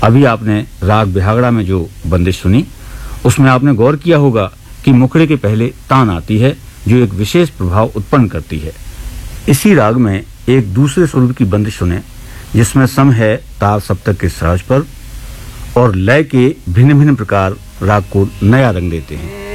अभी आपने राग बिहागड़ा में जो बंदिश सुनी, उसमें आपने गौर किया होगा कि मुखड़े के पहले तान आती है जो एक विशेष प्रभाव उत्पन्न करती है। इसी राग में एक दूसरे स्वरूप की बंदिश सुने जिसमें सम है ताल सप्तक के सहज पर और लय के भिन्न भिन्न प्रकार राग को नया रंग देते हैं।